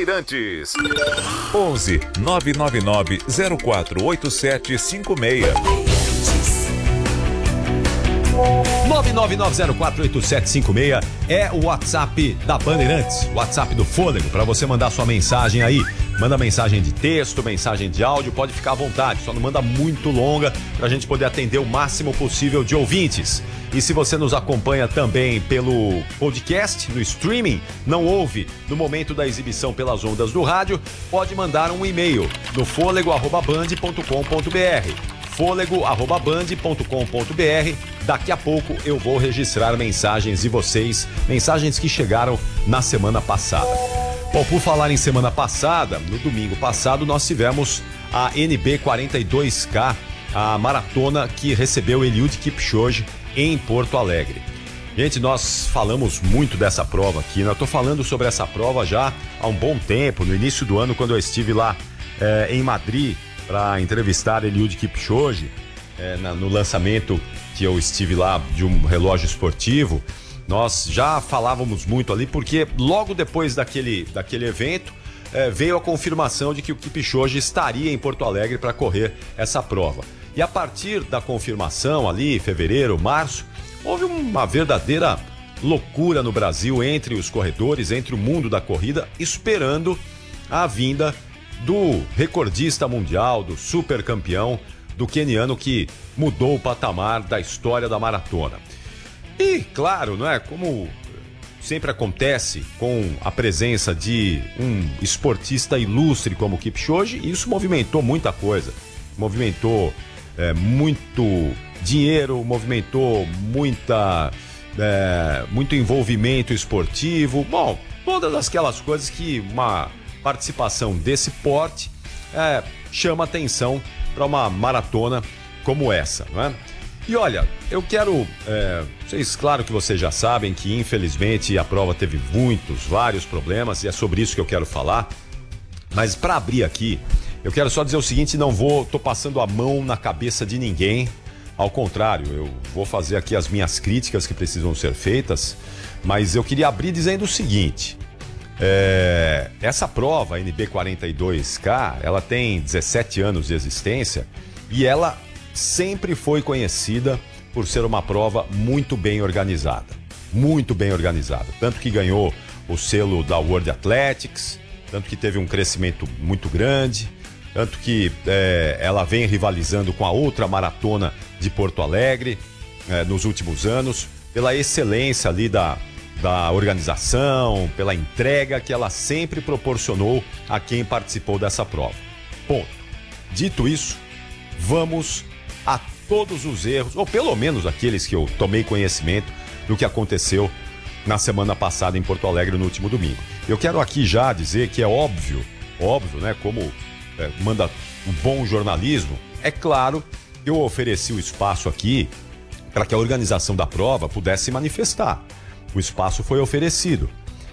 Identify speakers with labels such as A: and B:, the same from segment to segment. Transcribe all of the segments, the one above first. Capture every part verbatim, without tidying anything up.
A: Bandeirantes. onze nove nove nove zero quatro oito sete cinco seis.
B: nove nove nove zero quatro oito sete cinco seis é o WhatsApp da Bandeirantes, o WhatsApp do Fôlego, para você mandar sua mensagem aí. Manda mensagem de texto, mensagem de áudio, pode ficar à vontade, só não manda muito longa pra gente poder atender o máximo possível de ouvintes. E se você nos acompanha também pelo podcast, no streaming, não ouve no momento da exibição pelas ondas do rádio, pode mandar um e-mail no fôlego arroba band ponto com ponto br. fôlego arroba band ponto com ponto br. Daqui a pouco eu vou registrar mensagens de vocês, mensagens que chegaram na semana passada. Bom, por falar em semana passada, no domingo passado nós tivemos a N B quarenta e dois K, a maratona que recebeu Eliud Kipchoge em Porto Alegre. Gente, nós falamos muito dessa prova aqui, né? Eu tô falando sobre essa prova já há um bom tempo, no início do ano, quando eu estive lá eh, em Madrid para entrevistar Eliud Kipchoge, eh, na, no lançamento que eu estive lá de um relógio esportivo. Nós já falávamos muito ali, porque logo depois daquele, daquele evento eh, veio a confirmação de que o Kipchoge estaria em Porto Alegre para correr essa prova. E a partir da confirmação ali, fevereiro, março, houve uma verdadeira loucura no Brasil entre os corredores, entre o mundo da corrida, esperando a vinda do recordista mundial, do super campeão, do queniano que mudou o patamar da história da maratona. E, claro, não é, como sempre acontece com a presença de um esportista ilustre como o Kipchoge, isso movimentou muita coisa. Movimentou é, muito dinheiro, movimentou muita, é, muito envolvimento esportivo. Bom, todas aquelas coisas que uma participação desse porte é, chama atenção para uma maratona como essa, não é? E olha, eu quero, é, vocês, claro que vocês já sabem que infelizmente a prova teve muitos, vários problemas e é sobre isso que eu quero falar, mas para abrir aqui, eu quero só dizer o seguinte, não vou, tô passando a mão na cabeça de ninguém, ao contrário, eu vou fazer aqui as minhas críticas que precisam ser feitas, mas eu queria abrir dizendo o seguinte, é, essa prova, a N B quarenta e dois K, ela tem dezessete anos de existência e ela sempre foi conhecida por ser uma prova muito bem organizada, muito bem organizada, tanto que ganhou o selo da World Athletics, tanto que teve um crescimento muito grande, tanto que é, ela vem rivalizando com a outra maratona de Porto Alegre é, nos últimos anos, pela excelência ali da, da organização, pela entrega que ela sempre proporcionou a quem participou dessa prova. Ponto. Dito isso, vamos a todos os erros, ou pelo menos aqueles que eu tomei conhecimento do que aconteceu na semana passada em Porto Alegre no último domingo. Eu quero aqui já dizer que é óbvio, óbvio, né, como é, manda um bom jornalismo, é claro que eu ofereci o espaço aqui para que a organização da prova pudesse se manifestar. O espaço foi oferecido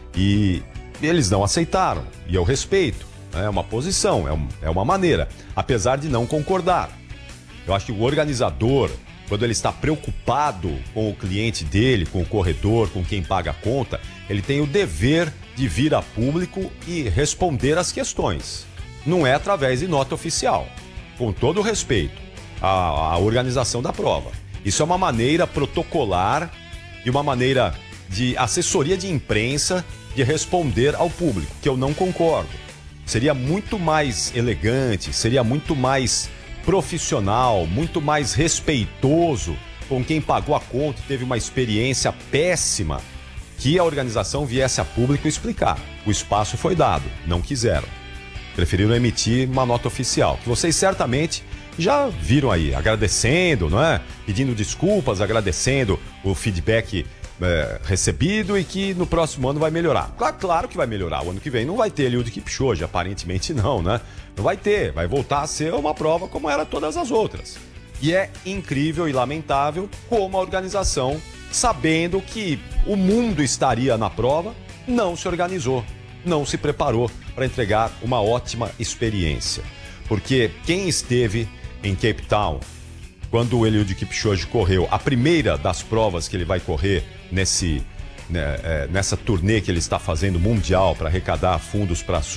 B: e eles não aceitaram, e eu respeito, é uma posição, é, um, é uma maneira, apesar de não concordar. Eu acho que o organizador, quando ele está preocupado com o cliente dele, com o corredor, com quem paga a conta, ele tem o dever de vir a público e responder às questões. Não é através de nota oficial. Com todo o respeito à, à organização da prova. Isso é uma maneira protocolar e uma maneira de assessoria de imprensa de responder ao público, que eu não concordo. Seria muito mais elegante, seria muito mais profissional, muito mais respeitoso com quem pagou a conta e teve uma experiência péssima, que a organização viesse a público explicar. O espaço foi dado, não quiseram. Preferiram emitir uma nota oficial, que vocês certamente já viram aí, agradecendo, não é? Pedindo desculpas, agradecendo o feedback é, recebido e que no próximo ano vai melhorar. Claro, claro que vai melhorar. O ano que vem não vai ter Eliud Kipchoge, aparentemente não, né? Não vai ter, vai voltar a ser uma prova como era todas as outras. E é incrível e lamentável como a organização, sabendo que o mundo estaria na prova, não se organizou, não se preparou para entregar uma ótima experiência. Porque quem esteve em Cape Town, quando o Eliud Kipchoge correu a primeira das provas que ele vai correr nesse, né, é, nessa turnê que ele está fazendo mundial para arrecadar fundos para